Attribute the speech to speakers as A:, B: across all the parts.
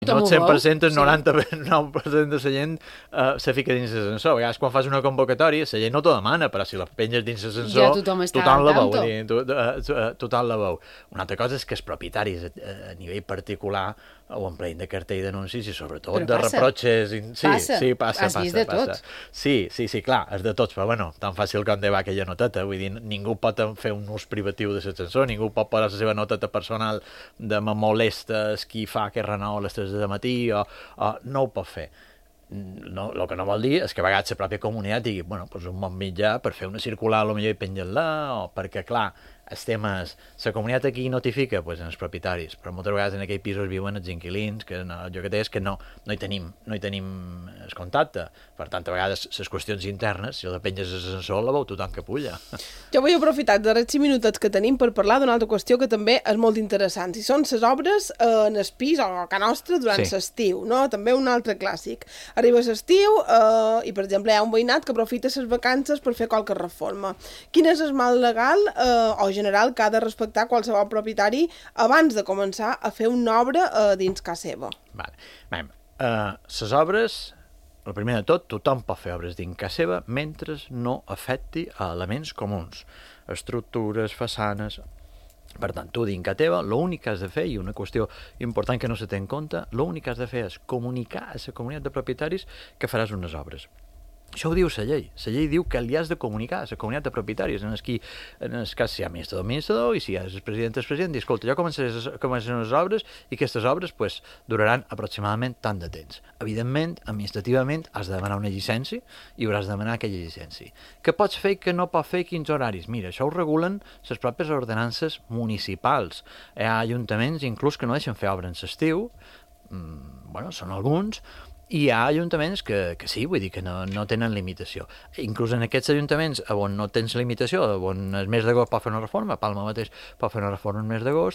A: no el 100%, el 99% de la gent se fica dins l'ascensor. A vegades quan fas una convocatòria, la gent no t'ho demana, però si la penges dins l'ascensor,
B: ja tothom
A: la veu. Tothom la veu. Una altra cosa és que els propietaris a nivell particular ho empleïn de cartell d'anuncis i sobretot de reproches. Sí, passa.
B: Has vist de tot.
A: Sí, clar, és de tots, però bueno, tan fàcil com de va aquella noteta. Vull dir, ningú pot fer un ús privatiu de l'ascensor, ningú pot posar la seva noteta personal de me molesta qui fa que renou a les 3 de matí o no ho pot fer. No, el que no vol dir és que a vegades la pròpia comunitat digui, bueno, doncs un bon mitjà per fer una circular potser i penjar-la, o perquè, clar, el tema és, la comunitat aquí notifica doncs, els propietaris, però moltes vegades en aquells pisos viuen els inquilins, que jo que és que no hi tenim el contacte. Per tant, a vegades les qüestions internes, si la penges a l'ascensor, la veu tothom que puja.
C: Jo vull aprofitar els darrers 5 minutets que tenim per parlar d'una altra qüestió que també és molt interessant, i són les obres en el pis o a casa nostra durant l'estiu, no? També un altre clàssic. Arriba l'estiu i, per exemple, hi ha un veïnat que aprofita les vacances per fer qualque reforma. Quin és el marc legal o general que ha de respectar qualsevol propietari abans de començar a fer una obra dins casa seva?
A: Les obres, el primer de tot, tothom pot fer obres dins casa seva mentre no afecti a elements comuns, estructures, façanes. Per tant, tu dins casa teva, l'únic que has de fer, i una qüestió important que no se té en compte, l'únic que has de fer és comunicar a la comunitat de propietaris que faràs unes obres. Això ho diu la llei. La llei diu que li has de comunicar a la comunitat de propietaris. En el cas si hi ha administrador, i si hi ha el president, dir, escolta, jo començaré unes obres i aquestes obres duraran aproximadament tant de temps. Evidentment, administrativament, has de demanar una llicència i hauràs de demanar aquella llicència. Què pots fer i què no pots fer i quins horaris? Mira, això ho regulen les pròpies ordenances municipals. Hi ha ajuntaments inclús que no deixen fer obres en l'estiu, són alguns, i hi ha ajuntaments que sí, vull dir que no tenen limitació. Inclús en aquests ajuntaments on no tens limitació, on el mes d'agost pot fer una reforma, Palma mateix pot fer una reforma el mes d'agost,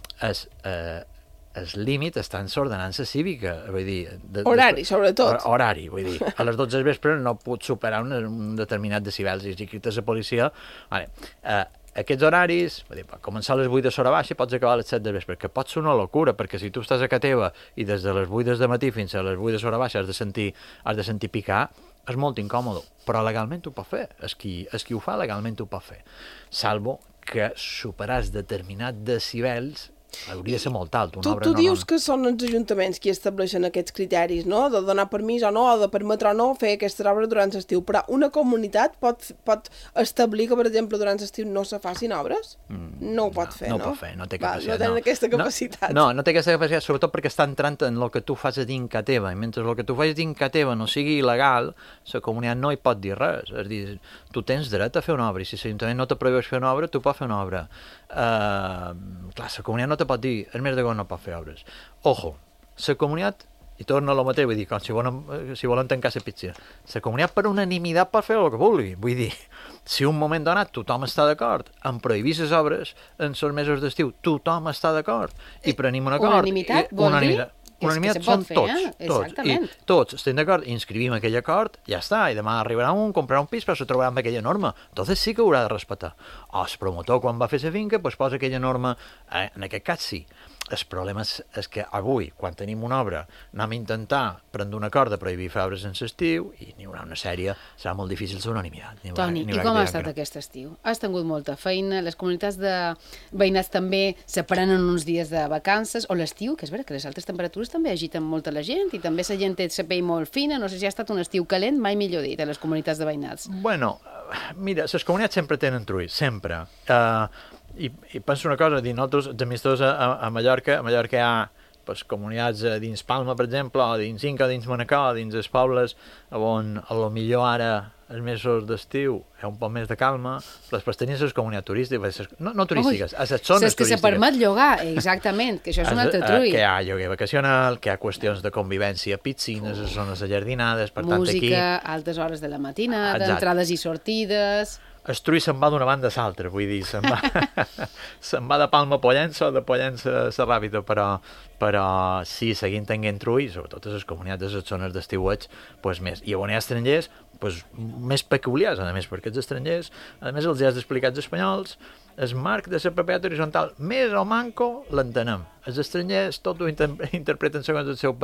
A: el límit està en l'ordenança cívica, vull dir...
C: Horari, sobretot.
A: Horari, vull dir. A les 12 del vespre no pot superar un determinat decibels, i si crites la policia... Aquests horaris, per començar a les 8 de l'hora baixa i pots acabar a les 7 de vespre, que pot ser una locura, perquè si tu estàs a casa teva i des de les 8 de matí fins a les 8 de l'hora baixa has de sentir picar, és molt incòmode, però legalment ho pot fer. És qui ho fa, legalment ho pot fer. Salvo que superàs determinats decibels, hauria de ser molt alt.
C: Tu dius que són els ajuntaments qui estableixen aquests criteris, no? De donar permís o no, o de permetre o no fer aquestes obres durant l'estiu, però una comunitat pot establir que, per exemple, durant l'estiu no se facin obres? No ho pot fer, no?
A: No ho pot fer, no té capacitat.
C: No tenen aquesta capacitat.
A: No té aquesta capacitat, sobretot perquè està entrant en el que tu fas a dins casa teva, i mentre el que tu fas dins casa teva no sigui il·legal, la comunitat no hi pot dir res. És a dir, tu tens dret a fer una obra, i si l'Ajuntament no te prohibeix fer una obra, tu pots fer una obra. Clar, la comunitat no te pot dir, el mes d'agost no pot fer obres. Ojo, la comunitat, i torna a lo mateix, vull dir, com si volen tancar la piscina, la comunitat per unanimitat pot fer el que vulgui. Vull dir, si un moment donat tothom està d'acord en prohibir les obres en els mesos d'estiu, tothom està d'acord, i prenim un acord.
B: Unanimitat vol dir...
A: Unanimitat són tots, i tots estem d'acord, inscrivim aquell acord, ja està, i demà arribarà comprarà un pis, però se trobarà amb aquella norma. Entonces sí que haurà de respectar. O el promotor, quan va fer la finca, posa aquella norma, en aquest cas sí. El problema és que avui, quan tenim una obra, anem a intentar prendre un acord de prohibir fer obres en l'estiu i n'hi haurà una sèrie, serà molt difícil la unanimitat.
B: Toni, i com ha estat aquest estiu? Has tingut molta feina, les comunitats de veïnats també se prenen uns dies de vacances, o l'estiu, que és vera que les altes temperatures també agiten molt a la gent, i també la gent té la pell molt fina, no sé si ha estat un estiu calent, mai millor dit, a les comunitats de veïnats.
A: Bueno, mira, les comunitats sempre tenen trull, sempre. I penso una cosa, nosaltres, els administradors a Mallorca hi ha comunitats dins Palma, per exemple, o dins Inca, o dins Manacor, o dins els pobles, on potser ara, els mesos d'estiu, hi ha un poc més de calma, però després tenien les comunitats turístiques, no turístiques, a les zones turístiques.
B: Que se permet llogar, exactament, que això és un altre trull.
A: Que hi ha lloguer vacacional, que hi ha qüestions de convivència, piscines, zones allardinades, per tant aquí...
B: Música, altes hores de la matinada, entrades i sortides...
A: El trull se'n va d'una banda a l'altra, vull dir, se'n va de Palma a Pollença o de Pollença a Ràbita, però sí, seguint tenint trull, sobretot a les comunitats de les zones d'estiuets, més. I on hi ha estrangers, més peculiars, a més, perquè els estrangers, a més els has d'explicar als espanyols el marc de la propietat horitzontal més o manco l'entenem. Els estrangers tot ho interpreten segons el seu